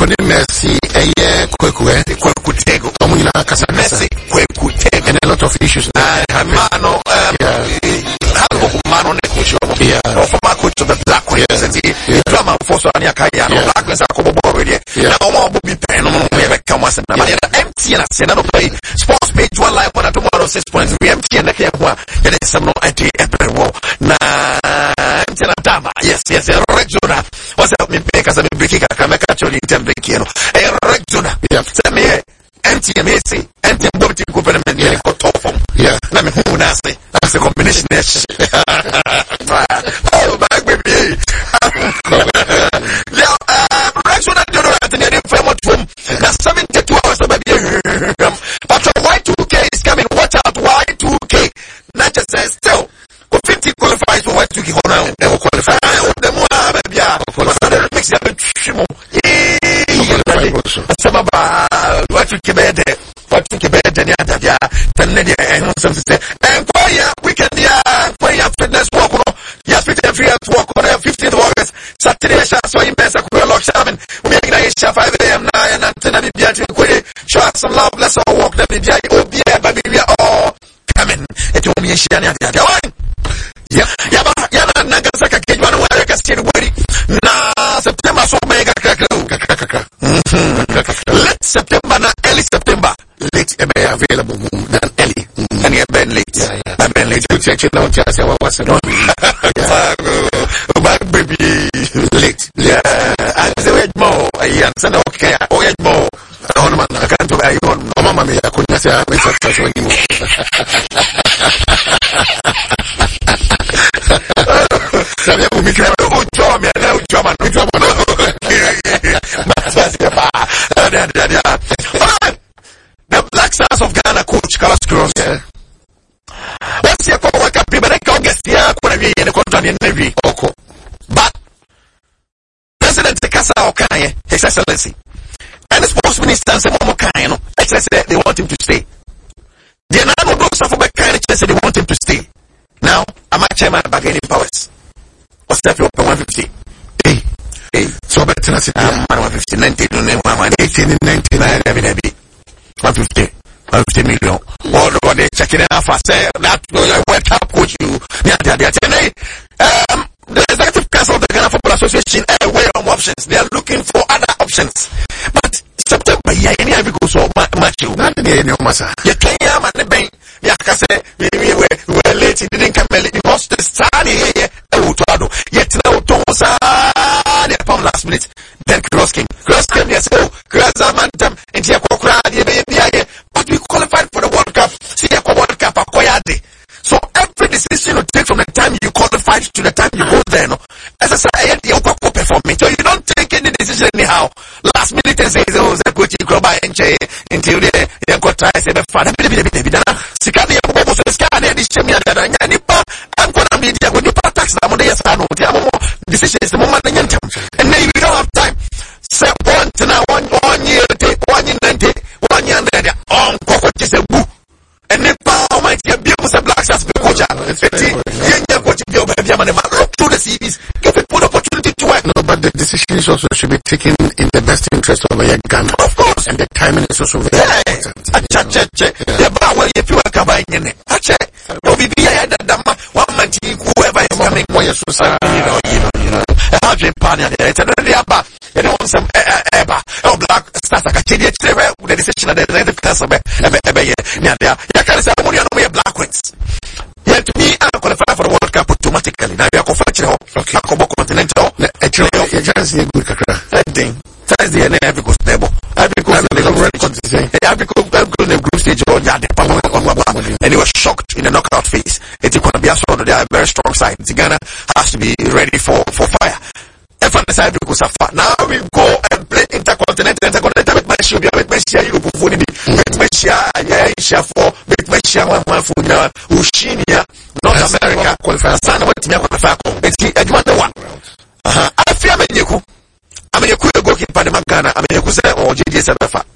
Kone Messi, Kweku Tego. Omuna Kasa Messi, Kweku Tego. And a lot of issues. Mano, Mano Nekucho. Former coach of the Black Queens. Drama for Sonia Kaya. Black Queens are Kobo already. Now, one will be pen on the Kamas and empty and I said, I don't play sports page 1 live on tomorrow 6 points. We empty and the Kaya. There is some no idea. Yes, Regina. What's up, me because I'm breaking a camera breaking. Hey, Regina. Tell me, empty amazing, empty body government, yeah, got top form. Yeah, let me who nasty. That's a combination. Oh, my baby. Yeah, Regina, you know, at the end of the room. That's 72 hours of baby. But Y2K is coming. Watch out, Y2K. Not just says still. 50 qualifies for Y2K. They will qualify. Fitness walk. Yes, free at walk on 15th of August. Saturday, so you best lock 7. We make 5 a.m. 9 and 10 and show us some love. Let's all walk the baby. We are all coming. It will be a shiny. Yeah, Nagasaka Kidwan, where I can see the wedding. Nah, September, so mega late September, early September. Late, available than early. And you've been late. I've been late. You check it out, just say, what's it on? Baby, late. Yeah, I say, wait more. I said, okay, wait more. I can't do it. Oh, Mama, I couldn't say, I'm successful anymore. The Black Stars of Ghana coach Carlos Cruz. Let's see a World Cup, but I can't guess the Aquarium in the country in Navy. But President Kasa Okaye, His Excellency, and the Sports Minister Samomo Kayano, said they want him to stay. The Anano Brooks of Obekane said they want him to stay. Now, I'm a chairman bargaining powers. What's that for 150? So better than I said, 150, 19, 18, 99, 150 million. What they checking it out for, say, that World Cup coach you. The Executive Council of the Ghana Football Association are aware of options. They are looking for other options. But September, any of you go so much. Not the any massa. You can't man the bank. We were late, it didn't come early because the sun here, yet now to last minute. Then Cross came, yes, Cross Amantam, and but we qualified for the World Cup. See, World Cup acquired. So every decision you take from the time you qualify to the time you go there, no, as I say, you perform it. So you don't take any decision anyhow. Last minute and say, oh, the coach you go by and say, until they got try say the father, Sikani, I'm going to be there when you tax the money. Yes, I know decisions the moment and then you don't have time. Say one to now, 1 year, 1 year, 90, 1 year, on what is a boo. And if I might get beautiful Black Stars coach, look through the series, give it full opportunity to work. No, but the decisions also should be taken in the best interest of Ghana. Of course. And the timing is also very important. If you are covering it, whoever is coming, you know, a dream partner there. It's another about, you know, some Black Stars like a change the decision of the Executive Council. You can say, I'm Black Queens. Yeah, to me, I'm qualified for the World Cup automatically. Now, you're confidential. Okay. I'm continental. Thursday, and every goes stable. Every goes the group stage. And he was shocked in the knockout phase. It's going to be a sort of a very strong side. Ghana has to be ready for fire. Now we go and play intercontinental with Malaysia, with Malaysia, Europe, with Malaysia, with Malaysia, Ushinia, North America, qualifier, Sana, what me qualifier, it's the one. I fear Menyaku. I'm a goalkeeper, Ghana, I'm a or JJ Sabafa.